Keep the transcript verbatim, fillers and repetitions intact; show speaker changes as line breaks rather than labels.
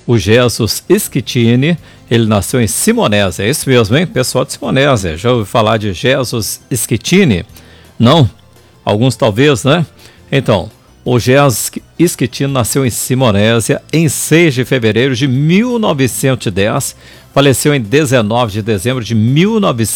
o Jesus Schettini, ele nasceu em Simonésia, é isso mesmo, hein? Pessoal de Simonésia, já ouviu falar de Jesus Schettini? Não? Alguns talvez, né? Então, o Jesus Schettini nasceu em Simonésia em seis de fevereiro de mil novecentos e dez, faleceu em dezenove de dezembro de mil novecentos